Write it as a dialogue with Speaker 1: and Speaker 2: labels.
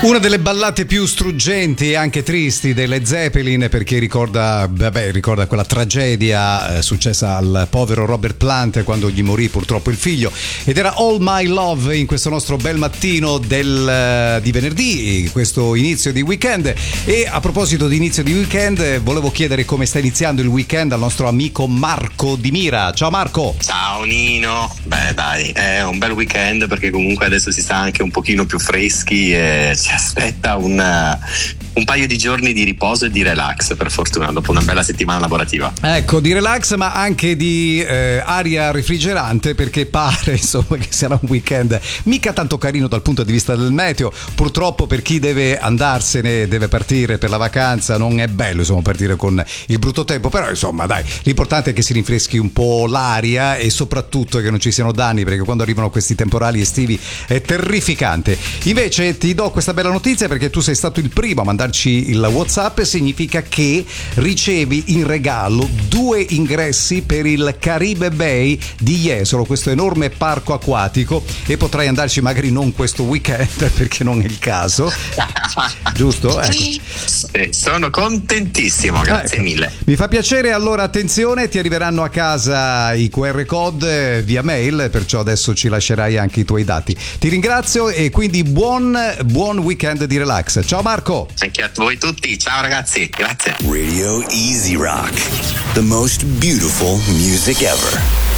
Speaker 1: Una delle ballate più struggenti e anche tristi delle Zeppelin, perché ricorda quella tragedia successa al povero Robert Plant quando gli morì purtroppo il figlio, ed era All My Love in questo nostro bel mattino di venerdì, questo inizio di weekend. E a proposito di inizio di weekend, volevo chiedere come sta iniziando il weekend al nostro amico Marco Di Mira. Ciao Marco.
Speaker 2: Ciao Nino. Beh dai, è un bel weekend perché comunque adesso si sta anche un pochino più freschi e ci aspetta un paio di giorni di riposo e di relax, per fortuna, dopo una bella settimana lavorativa.
Speaker 1: Ecco, di relax ma anche di aria refrigerante, perché pare insomma che sarà un weekend mica tanto carino dal punto di vista del meteo. Purtroppo per chi deve andarsene, deve partire per la vacanza, non è bello insomma partire con il brutto tempo, però insomma dai, l'importante è che si rinfreschi un po' l'aria e soprattutto che non ci siano danni, perché quando arrivano questi temporali estivi è terrificante. Invece ti do questa bella notizia perché tu sei stato il primo a mandarci il WhatsApp, significa che ricevi in regalo 2 ingressi per il Caribe Bay di Jesolo, questo enorme parco acquatico, e potrai andarci magari non questo weekend perché non è il caso. Giusto? Ecco.
Speaker 2: Sono contentissimo, grazie mille.
Speaker 1: Mi fa piacere. Allora attenzione, ti arriveranno a casa i QR code via mail, perciò adesso ci lascerai anche i tuoi dati. Ti ringrazio e quindi buon weekend di relax. Ciao Marco.
Speaker 2: Anche a voi tutti, ciao ragazzi, grazie.
Speaker 3: Radio Easy Rock, the most beautiful music ever.